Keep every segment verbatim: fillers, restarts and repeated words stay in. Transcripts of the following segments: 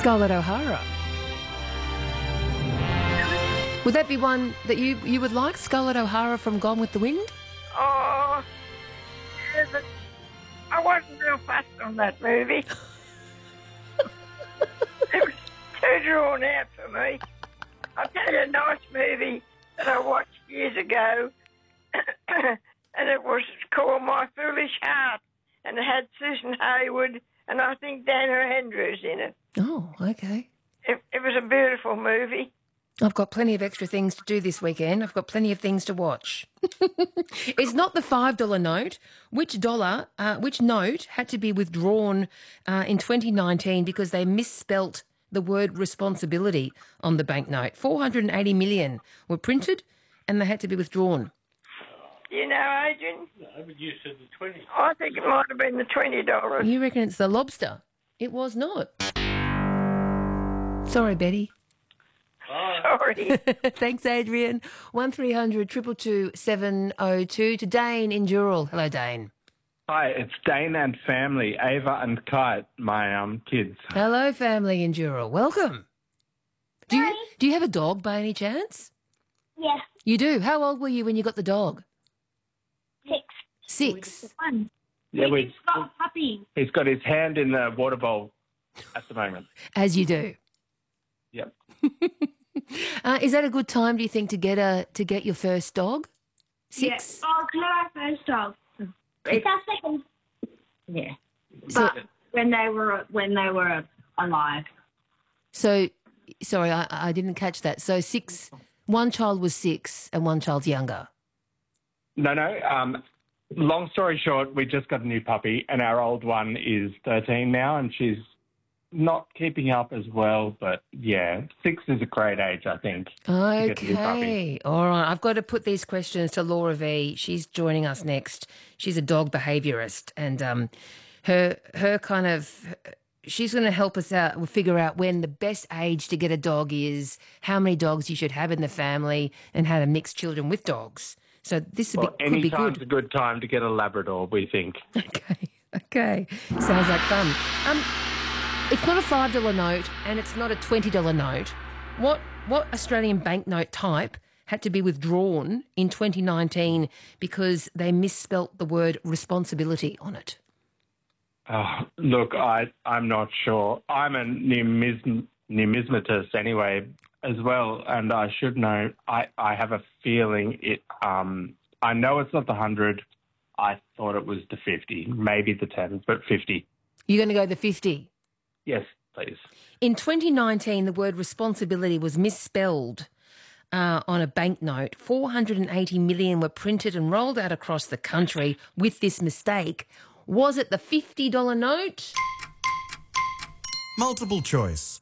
Scarlett O'Hara. Would that be one that you, you would like, Scarlett O'Hara from Gone with the Wind? Oh, yeah, but I wasn't real fussed on that movie. It was too drawn out for me. I'll tell you a nice movie that I watched years ago, and it was called My Foolish Heart, and it had Susan Hayward and I think Dana Andrews in it. Oh, okay. It, it was a beautiful movie. I've got plenty of extra things to do this weekend. I've got plenty of things to watch. It's not the five dollar note. Which dollar, uh, which note had to be withdrawn uh, in twenty nineteen because they misspelt the word responsibility on the banknote? four hundred eighty million were printed and they had to be withdrawn. Do you know, Adrian? No, but you said the twenty. I think it might have been the twenty dollars. You reckon it's the lobster? It was not. Sorry, Betty. Sorry. Thanks, Adrian. one three hundred two two two seven oh two. To Dane in Dural. Hello, Dane. Hi, it's Dane and family, Ava and Kite, my um kids. Hello, family in Dural. Welcome. Do you, do you have a dog by any chance? Yeah, You do. How old were you when you got the dog? six. Six. One. Yeah, We we, just got a puppy. he's got his hand in the water bowl at the moment. As you do. Yep. Uh, is that a good time, do you think, to get a to get your first dog? Six. Yeah. Oh, it's not our first dog. It's our second. Yeah. So, But when they were when they were alive. so sorry, I, I didn't catch that. So six. One child was six, and one child's younger. No, no. Um, long story short, we just got a new puppy, and our old one is thirteen now, and she's not keeping up as well. But yeah, six is a great age, I think. to get a new puppy. Okay. All right. I've got to put these questions to Laura V. She's joining us next. She's a dog behaviourist, and um, her her kind of she's going to help us out. We'll figure out when the best age to get a dog is, how many dogs you should have in the family, and how to mix children with dogs. So this would Well, be, could any be time's good. a good time to get a Labrador, we think. Okay. Okay. Sounds like fun. Um, it's not a five dollar note and it's not a twenty dollar note. What what Australian banknote type had to be withdrawn in twenty nineteen because they misspelt the word responsibility on it? Oh, look, I, I'm not sure. I'm a numism, numismatist anyway as well, and I should know. I, I have a feeling it, um, I know it's not the one hundred. I thought it was the fifty, maybe the ten, but fifty. You're going to go the fifty. Yes, please. In twenty nineteen, the word responsibility was misspelled uh, on a banknote. four hundred eighty million were printed and rolled out across the country with this mistake. Was it the fifty dollar note? Multiple choice.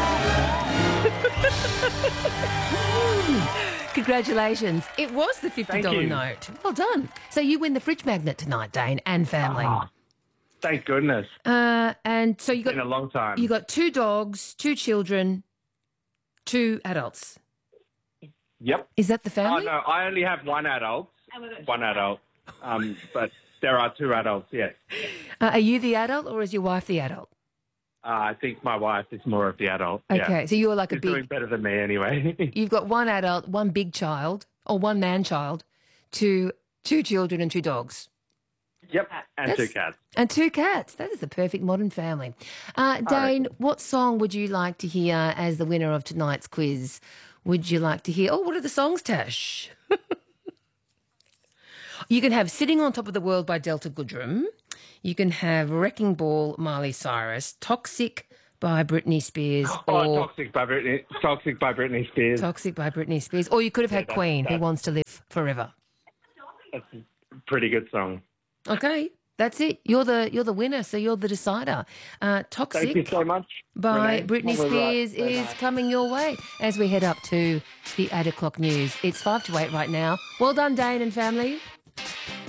Congratulations. It was the fifty dollar Thank you. note. Well done. So you win the fridge magnet tonight, Dane, and family. Oh, thank goodness. Uh, and so you Been a got long time. you got two dogs, two children, two adults. Yep. Is that the Oh, family? no, I only have one adult. One adult. Um, but there are two adults, yes. Uh, are you the adult or is your wife the adult? Uh, I think my wife is more of the adult. Okay, Yeah. so you're like a She's doing big. better than me anyway. You've got one adult, one big child, or one man child, two two children and two dogs. Yep, and That's- two cats. And two cats. That is the perfect modern family. Uh, Dane, what song would you like to hear as the winner of tonight's quiz? Would you like to hear? Oh, what are the songs, Tash? You can have Sitting on Top of the World by Delta Goodrem. You can have Wrecking Ball, Miley Cyrus. Toxic by Britney Spears. Oh, or Toxic by Britney, Toxic by Britney Spears. Toxic by Britney Spears. Or you could have had that's- Queen, Who that's- Wants to Live Forever. That's a pretty good song. Okay, that's it. You're the you're the winner, so you're the decider. Uh, Toxic. Thank you so much. by Renee. Britney All right. Spears Very is nice. coming your way as we head up to the eight o'clock news. It's five to eight right now. Well done, Dane and family.